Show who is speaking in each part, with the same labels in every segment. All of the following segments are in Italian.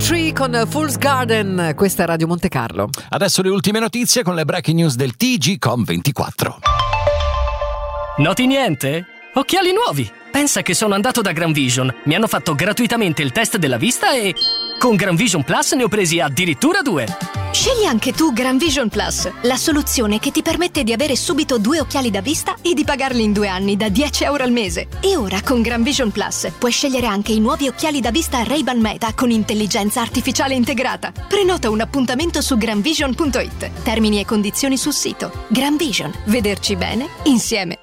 Speaker 1: Tree con Fool's Garden, questa è Radio Monte Carlo.
Speaker 2: Adesso le ultime notizie con le breaking news del TGCOM24.
Speaker 3: Noti niente? Occhiali nuovi! Pensa che sono andato da Gran Vision, mi hanno fatto gratuitamente il test della vista e con Gran Vision Plus ne ho presi addirittura 2.
Speaker 4: Scegli anche tu Gran Vision Plus, la soluzione che ti permette di avere subito 2 occhiali da vista e di pagarli in 2 anni da €10 al mese. E ora con Gran Vision Plus puoi scegliere anche i nuovi occhiali da vista Ray-Ban Meta con intelligenza artificiale integrata. Prenota un appuntamento su granvision.it. Termini e condizioni sul sito. Gran Vision, vederci bene insieme.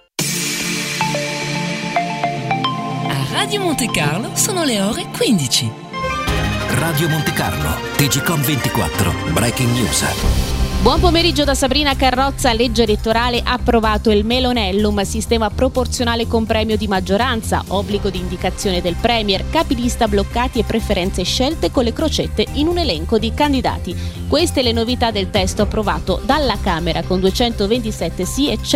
Speaker 5: Radio Monte Carlo sono le ore 15.
Speaker 6: Radio Monte Carlo, TGCOM24, Breaking News.
Speaker 7: Buon pomeriggio da Sabrina Carrozza. Legge elettorale, approvato il Melonellum, sistema proporzionale con premio di maggioranza, obbligo di indicazione del premier, capilista bloccati e preferenze scelte con le crocette in un elenco di candidati. Queste le novità del testo approvato dalla Camera con 227 sì e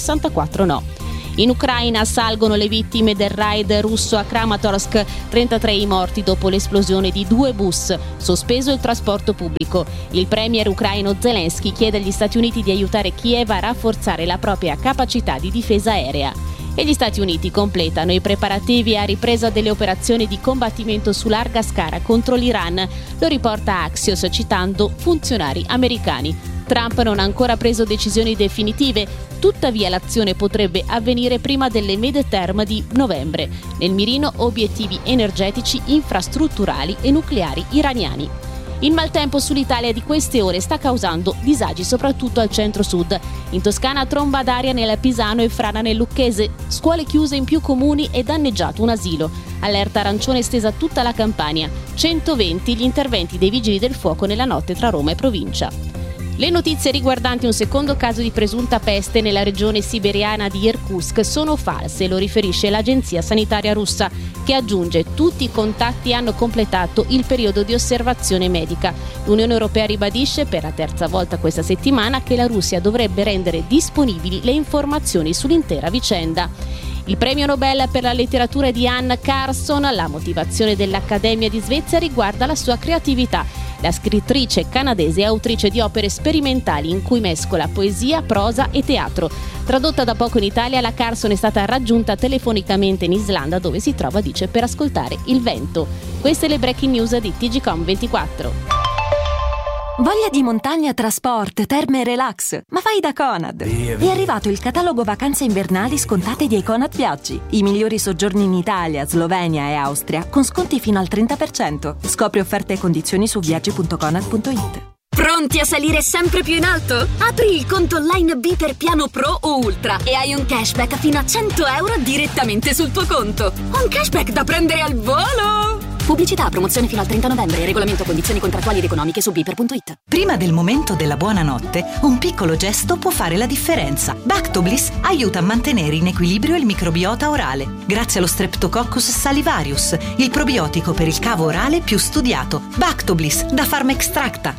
Speaker 7: 164 no. In Ucraina salgono le vittime del raid russo a Kramatorsk, 33 i morti dopo l'esplosione di 2 bus, sospeso il trasporto pubblico. Il premier ucraino Zelensky chiede agli Stati Uniti di aiutare Kiev a rafforzare la propria capacità di difesa aerea. E gli Stati Uniti completano i preparativi a ripresa delle operazioni di combattimento su larga scala contro l'Iran, lo riporta Axios citando funzionari americani. Trump non ha ancora preso decisioni definitive, tuttavia l'azione potrebbe avvenire prima delle midterm di novembre. Nel mirino obiettivi energetici, infrastrutturali e nucleari iraniani. Il maltempo sull'Italia di queste ore sta causando disagi soprattutto al centro-sud. In Toscana tromba d'aria nel Pisano e frana nel Lucchese, scuole chiuse in più comuni e danneggiato un asilo. Allerta arancione estesa a tutta la Campania. 120 gli interventi dei vigili del fuoco nella notte tra Roma e provincia. Le notizie riguardanti un secondo caso di presunta peste nella regione siberiana di Irkutsk sono false, lo riferisce l'agenzia sanitaria russa, che aggiunge tutti i contatti hanno completato il periodo di osservazione medica. L'Unione Europea ribadisce per la terza volta questa settimana che la Russia dovrebbe rendere disponibili le informazioni sull'intera vicenda. Il premio Nobel per la letteratura di Anne Carson, la motivazione dell'Accademia di Svezia riguarda la sua creatività. La scrittrice canadese è autrice di opere sperimentali in cui mescola poesia, prosa e teatro. Tradotta da poco in Italia, la Carson è stata raggiunta telefonicamente in Islanda, dove si trova, dice, per ascoltare il vento. Queste le breaking news di TGCOM24.
Speaker 8: Voglia di montagna, trasport, terme e relax? Ma vai da Conad! È arrivato il catalogo vacanze invernali scontate di Conad Viaggi. I migliori soggiorni in Italia, Slovenia e Austria con sconti fino al 30%. Scopri offerte e condizioni su viaggi.conad.it.
Speaker 9: Pronti a salire sempre più in alto? Apri il conto online B per piano Pro o Ultra e hai un cashback fino a €100 direttamente sul tuo conto. Un cashback da prendere al volo! Pubblicità, promozione fino al 30 novembre. Regolamento, condizioni contrattuali ed economiche su biper.it.
Speaker 10: Prima del momento della buonanotte, un piccolo gesto può fare la differenza. Bactobliss aiuta a mantenere in equilibrio il microbiota orale, grazie allo Streptococcus salivarius, il probiotico per il cavo orale più studiato. Bactobliss da Pharmaextracta.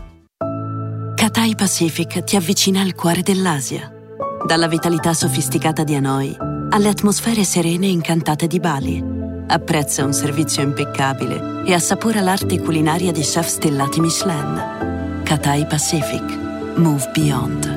Speaker 11: Cathay Pacific ti avvicina al cuore dell'Asia. Dalla vitalità sofisticata di Hanoi alle atmosfere serene e incantate di Bali. Apprezza un servizio impeccabile e assapora l'arte culinaria di chef stellati Michelin. Cathay Pacific. Move beyond.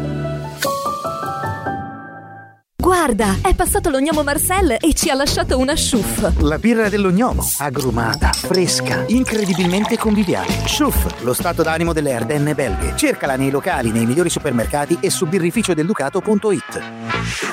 Speaker 4: Guarda, è passato lo gnomo Marcel e ci ha lasciato una Schuff.
Speaker 12: La birra dello gnomo, agrumata, fresca, incredibilmente conviviale. Schuff, lo stato d'animo delle Ardenne belghe. Cercala nei locali, nei migliori supermercati e su birrificiodelducato.it.